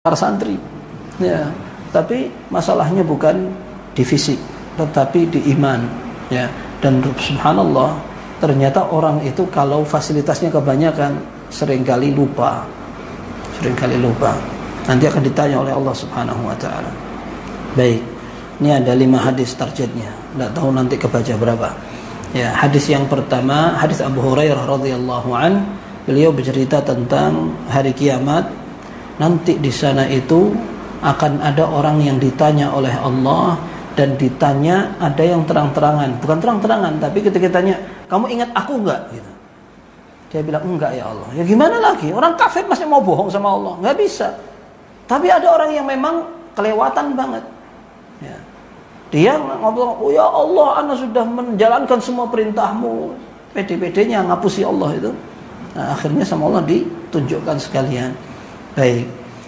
para santri, ya. Tapi masalahnya bukan di fisik, tetapi di iman, ya. Dan subhanallah, ternyata orang itu kalau fasilitasnya kebanyakan seringkali lupa. Nanti akan ditanya oleh Allah Subhanahu wa taala. Baik. Ini ada 5 hadis targetnya. Enggak tahu nanti kebaca berapa. Ya, hadis yang pertama, hadis Abu Hurairah radhiyallahu an, beliau bercerita tentang hari kiamat. Nanti di sana itu akan ada orang yang ditanya oleh Allah, dan ditanya ada yang terang-terangan, bukan terang-terangan, tapi ketika tanya, "Kamu ingat aku enggak?" gitu. Dia bilang, "Enggak ya Allah." Ya gimana lagi? Orang kafir masih mau bohong sama Allah? Enggak bisa. Tapi ada orang yang memang kelewatan banget. Ya. Dia ngobrol, "Oh ya Allah, ana sudah menjalankan semua perintahmu." Pede-pedenya ngapusi Allah itu. Nah, akhirnya sama Allah ditunjukkan sekalian. Baik.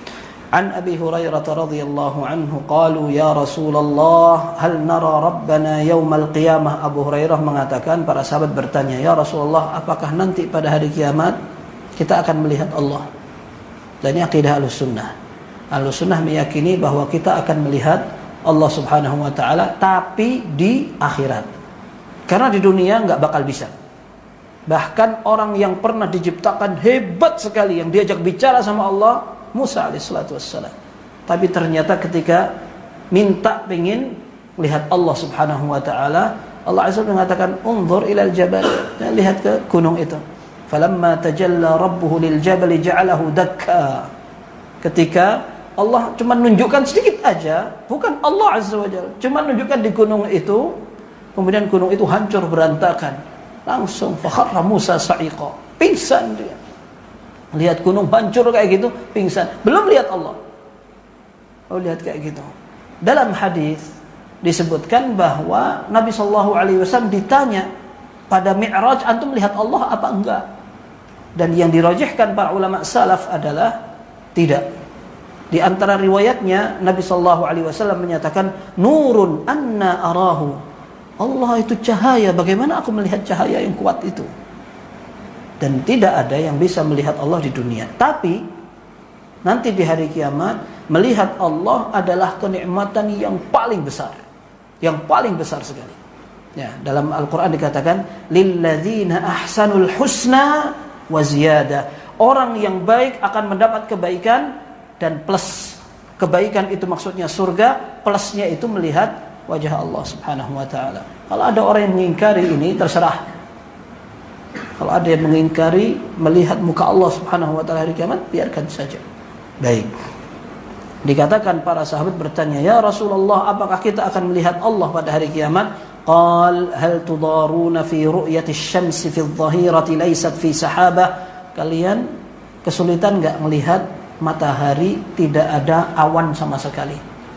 An Abi Hurairah radhiyallahu anhu qalu ya Rasulullah hal nara rabbana yaumal qiyamah. Abu Hurairah mengatakan, para sahabat bertanya, "Ya Rasulullah, apakah nanti pada hari kiamat kita akan melihat Allah?" Dan ini akidah Ahlussunnah. Ahlussunnah meyakini bahwa kita akan melihat Allah Subhanahu wa taala, tapi di akhirat. Karena di dunia enggak bakal bisa. Bahkan orang yang pernah diciptakan hebat sekali, yang diajak bicara sama Allah, Musa alaihissalatu wassalam. Tapi ternyata ketika minta pengen lihat Allah Subhanahu wa taala, Allah azza mengatakan, "Unzur ilal jabal." Lihat ke gunung itu. Falamma tajalla rabbuhu lil jabali ja'alahu dakka. Ketika Allah cuma nunjukkan sedikit aja, bukan Allah azza wajalla, cuma nunjukkan di gunung itu, kemudian gunung itu hancur berantakan. Langsung fakharra Musa sa'iqa, pingsan dia. Lihat gunung hancur kayak gitu, pingsan. Belum lihat Allah. Oh, lihat kayak gitu. Dalam hadis disebutkan bahwa Nabi sallallahu alaihi wasallam ditanya pada Mi'raj, "Antum melihat Allah apa enggak?" Dan yang dirajihkan para ulama salaf adalah tidak. Di antara riwayatnya Nabi sallallahu alaihi wasallam menyatakan, "Nurun anna arahu." Allah itu cahaya, bagaimana aku melihat cahaya yang kuat itu? Dan tidak ada yang bisa melihat Allah di dunia. Tapi nanti di hari kiamat, melihat Allah adalah kenikmatan yang paling besar. Yang paling besar sekali. Ya, dalam Al-Qur'an dikatakan, "Lilladzina ahsanul husna wa ziyadah." Orang yang baik akan mendapat kebaikan dan plus. Kebaikan itu maksudnya surga, plusnya itu melihat wajah Allah Subhanahu wa taala. Kalau ada orang yang mengingkari ini, terserah. Kalau ada yang mengingkari melihat muka Allah Subhanahu wa taala hari kiamat, biarkan saja. Baik. Dikatakan para sahabat bertanya, "Ya Rasulullah, apakah kita akan melihat Allah pada hari kiamat?" Qal hal tudaruna fi ru'yati asy-syamsi fi adh-dhahirati laysat fi sahabah. Kalian kesulitan enggak melihat matahari tidak ada awan sama sekali?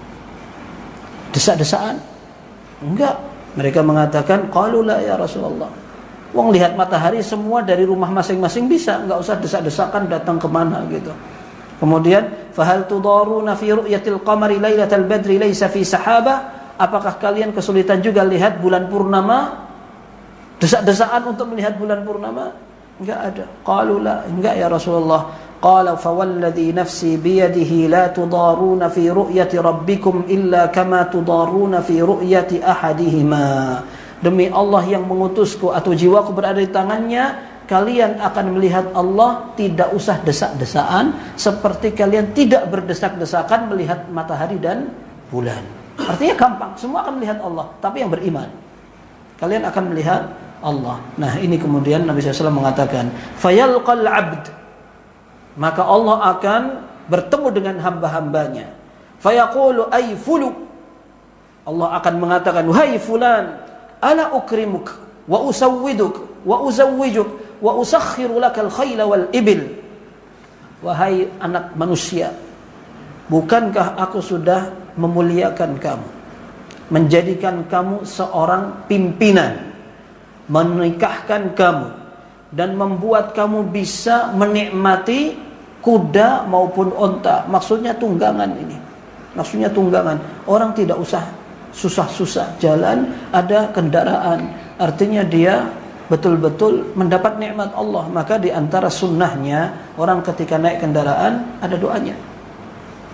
Desak-desaan? Enggak. Mereka mengatakan, "Qalu la ya Rasulullah." Wong lihat matahari semua dari rumah masing-masing bisa, enggak usah desak-desakan datang kemana gitu. Kemudian, "Fahal tudaruna fi ru'yatil qamari lailatal badri laisa fi sahabah?" Apakah kalian kesulitan juga lihat bulan purnama? Desak-desaan untuk melihat bulan purnama? Enggak ada. Qalu la, enggak ya Rasulullah. Qala fawalladhi nafsi biyadihi la tudaruna fi ru'yati rabbikum illa kama tudaruna fi ru'yati ahadihima. Demi Allah yang mengutusku atau jiwaku berada di tangannya, kalian akan melihat Allah tidak usah desak-desaan, seperti kalian tidak berdesak-desakan melihat matahari dan bulan. Artinya gampang, semua akan melihat Allah, tapi yang beriman. Kalian akan melihat Allah. Nah, ini kemudian Nabi SAW mengatakan, "Fayalqal 'abd." Maka Allah akan bertemu dengan hamba-hambanya. Fayaqulu ay fulu. Allah akan mengatakan, "Wahai fulan, ana ukrimuk wa usawwiduk wa uzawwijuk wa usakhiru lakal khayla wal ibil." Wahai anak manusia, bukankah aku sudah memuliakan kamu, menjadikan kamu seorang pimpinan, menikahkan kamu, dan membuat kamu bisa menikmati kuda maupun onta. Maksudnya tunggangan ini. Maksudnya tunggangan. Orang tidak usah susah-susah jalan, ada kendaraan. Artinya dia betul-betul mendapat nikmat Allah. Maka di antara sunnahnya, orang ketika naik kendaraan ada doanya.